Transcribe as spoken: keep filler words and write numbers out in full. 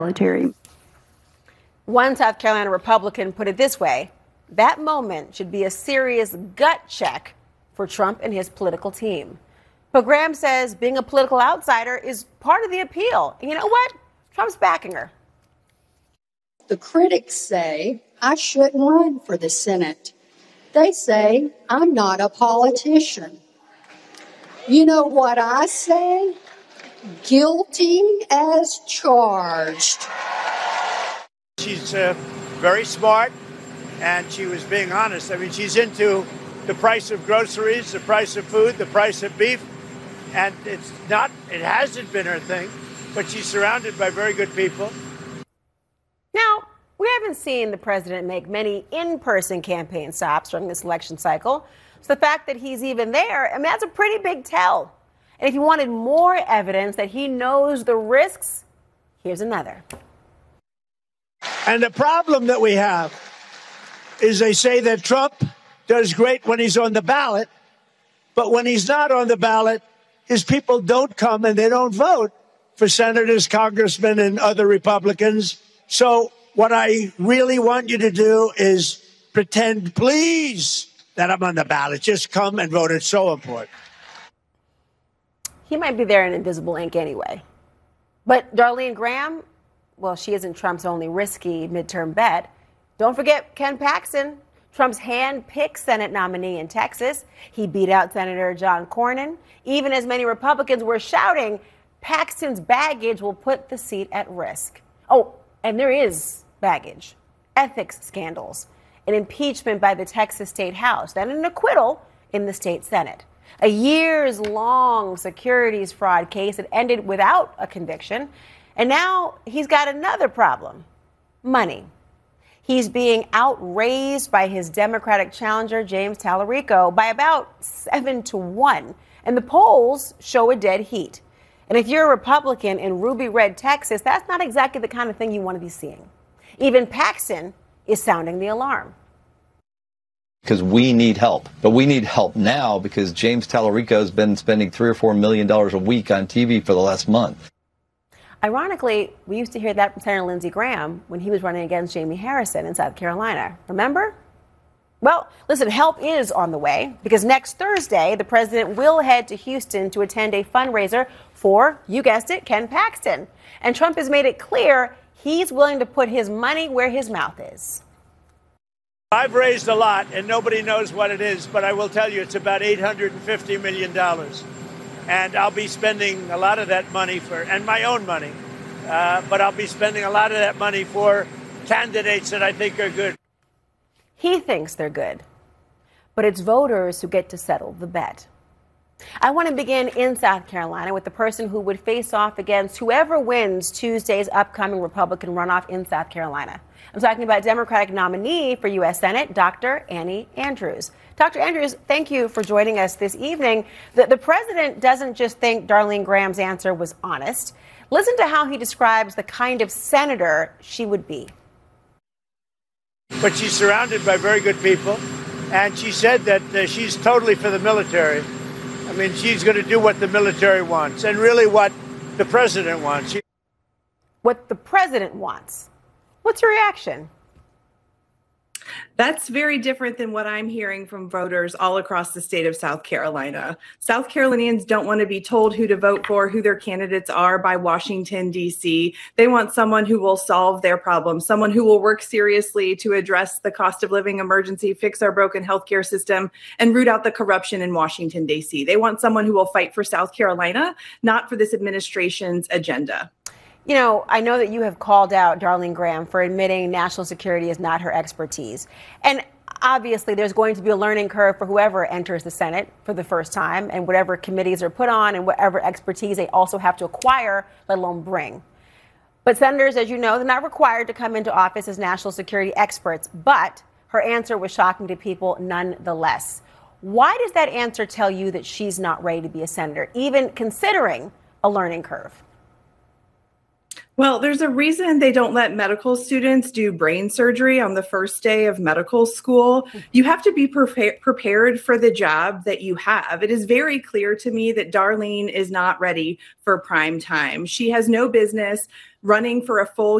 military. One South Carolina Republican put it this way: that moment should be a serious gut check for Trump and his political team. But Graham says being a political outsider is part of the appeal. And you know what? Trump's backing her. The critics say I shouldn't run for the Senate. They say I'm not a politician. You know what I say? Guilty as charged. She's uh, very smart, and she was being honest. I mean, she's into the price of groceries, the price of food, the price of beef, and it's not, it hasn't been her thing, but she's surrounded by very good people. Now, we haven't seen the president make many in-person campaign stops during this election cycle. So the fact that he's even there, I mean, that's a pretty big tell. And if you wanted more evidence that he knows the risks, here's another. And the problem that we have is they say that Trump does great when he's on the ballot, but when he's not on the ballot, his people don't come and they don't vote for senators, congressmen, and other Republicans. So what I really want you to do is pretend, please, that I'm on the ballot. Just come and vote. It's so important. He might be there in invisible ink anyway. But Darlene Graham, well, she isn't Trump's only risky midterm bet. Don't forget Ken Paxton, Trump's hand-picked Senate nominee in Texas. He beat out Senator John Cornyn. Even as many Republicans were shouting, Paxton's baggage will put the seat at risk. Oh, and there is baggage. Ethics scandals, an impeachment by the Texas State House, then an acquittal in the state Senate. A years-long securities fraud case that ended without a conviction. And now he's got another problem: money. He's being outraised by his Democratic challenger, James Tallarico, by about seven to one. And the polls show a dead heat. And if you're a Republican in ruby red Texas, that's not exactly the kind of thing you want to be seeing. Even Paxton is sounding the alarm. Because we need help. But we need help now because James Tallarico has been spending three or four million dollars a week on T V for the last month. Ironically, we used to hear that from Senator Lindsey Graham when he was running against Jamie Harrison in South Carolina. Remember? Well, listen, help is on the way because next Thursday, the president will head to Houston to attend a fundraiser for, you guessed it, Ken Paxton. And Trump has made it clear he's willing to put his money where his mouth is. I've raised a lot, and nobody knows what it is, but I will tell you it's about eight hundred fifty million dollars. And I'll be spending a lot of that money for, and my own money, uh, but I'll be spending a lot of that money for candidates that I think are good. He thinks they're good, but it's voters who get to settle the bet. I want to begin in South Carolina with the person who would face off against whoever wins Tuesday's upcoming Republican runoff in South Carolina. I'm talking about Democratic nominee for U S Senate, Doctor Annie Andrews. Doctor Andrews, thank you for joining us this evening. The, the president doesn't just think Darlene Graham's answer was honest. Listen to how he describes the kind of senator she would be. But she's surrounded by very good people, and she said that uh, she's totally for the military. I mean, she's going to do what the military wants and really what the president wants. She- what the president wants. What's your reaction? That's very different than what I'm hearing from voters all across the state of South Carolina. South Carolinians don't want to be told who to vote for, who their candidates are by Washington, D C. They want someone who will solve their problems, someone who will work seriously to address the cost of living emergency, fix our broken healthcare system, and root out the corruption in Washington, D C. They want someone who will fight for South Carolina, not for this administration's agenda. You know, I know that you have called out Darlene Graham for admitting national security is not her expertise. And obviously, there's going to be a learning curve for whoever enters the Senate for the first time and whatever committees are put on and whatever expertise they also have to acquire, let alone bring. But senators, as you know, they're not required to come into office as national security experts. But her answer was shocking to people nonetheless. Why does that answer tell you that she's not ready to be a senator, even considering a learning curve? Well, there's a reason they don't let medical students do brain surgery on the first day of medical school. You have to be pre- prepared for the job that you have. It is very clear to me that Darlene is not ready for prime time. She has no business running for a full